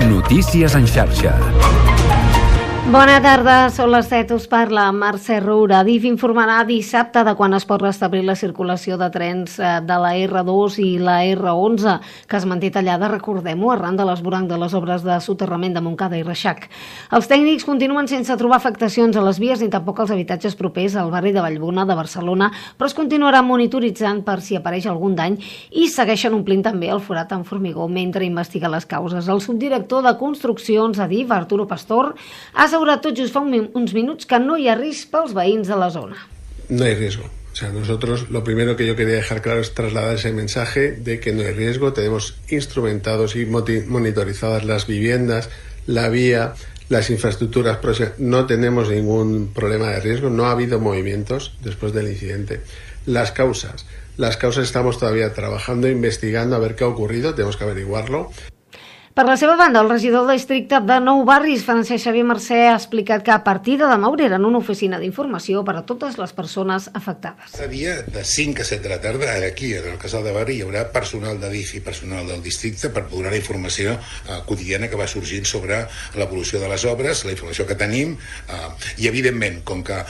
Notícies en xarxa. Bona tarda, són les 7, us parla Mercè Roura. DIF informarà dissabte de quan es pot restablir la circulació de trens de la R2 i la R11, que es manté tallada, recordem-ho, arran de l'esvoranc de les obres de soterrament de Montcada i Reixac. Els tècnics continuen sense trobar afectacions a les vies ni tampoc als habitatges propers al barri de Vallbona de Barcelona, però es continuarà monitoritzant per si apareix algun dany i segueixen omplint també el forat amb formigó mentre investiga les causes. El subdirector de Construccions a DIF, Arturo Pastor, ha assegurat tot just fa uns minuts que no hi ha risc pels veïns de la zona. No hay riesgo. O sea, nosotros lo primero que yo quería dejar claro es trasladar ese mensaje de que no hay riesgo. Tenemos instrumentados y monitorizadas las viviendas, la vía, las infraestructuras próximas. No tenemos ningún problema de riesgo. No ha habido movimientos después del incidente. Las causas estamos todavía trabajando, investigando a ver qué ha ocurrido. Tenemos que averiguarlo. Per la seva banda, el regidor del districte de Nou Barris, Francesc Xavier Mercè, ha explicat que a partir de demà obriran una oficina d'informació per a totes les persones afectades. Cada dia, de 5 a 7 de la tarda, aquí, en el Casal de Barri, hi haurà personal de DIF i personal del districte per donar la informació quotidiana que va sorgint sobre l'evolució de les obres, la informació que tenim, i evidentment, com que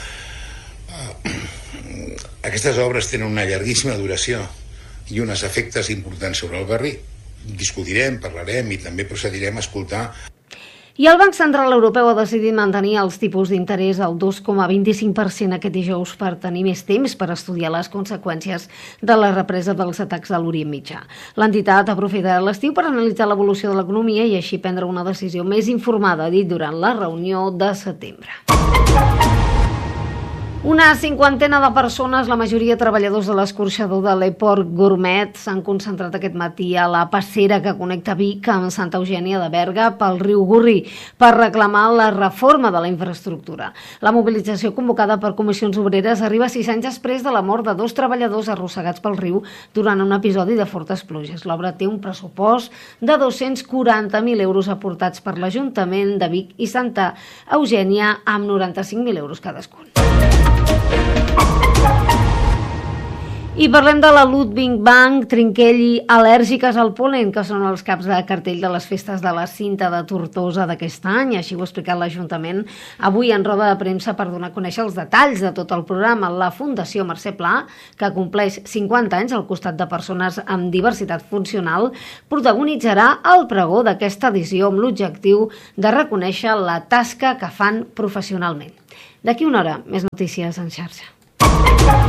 aquestes obres tenen una llarguíssima duració i uns efectes importants sobre el barri, discutirem, parlarem i també procedirem a escoltar. I el Banc Central Europeu ha decidit mantenir els tipus d'interès al 2,25% aquest dijous per tenir més temps per estudiar les conseqüències de la represa dels atacs a l'Orient Mitjà. L'entitat aprofitarà l'estiu per analitzar l'evolució de l'economia i així prendre una decisió més informada, ha dit durant la reunió de setembre. Una cinquantena de persones, la majoria treballadors de l'escorxador de l'Eport Gourmet, s'han concentrat aquest matí a la passera que connecta Vic amb Santa Eugènia de Berga pel riu Gurri per reclamar la reforma de la infraestructura. La mobilització convocada per comissions obreres arriba 6 anys després de la mort de 2 treballadors arrossegats pel riu durant un episodi de fortes pluges. L'obra té un pressupost de 240.000 euros aportats per l'Ajuntament de Vic i Santa Eugènia amb 95.000 euros cadascun. I parlem de la Ludwig Bank, Trinquell i Al·lèrgiques al pol·len, que són els caps de cartell de les festes de la Cinta de Tortosa d'aquest any. Així ho ha explicat l'Ajuntament avui en roda de premsa per donar a conèixer els detalls de tot el programa. La Fundació Mercè Pla, que compleix 50 anys al costat de persones amb diversitat funcional, protagonitzarà el pregó d'aquesta edició amb l'objectiu de reconèixer la tasca que fan professionalment. D'aquí una hora, més notícies en xarxa.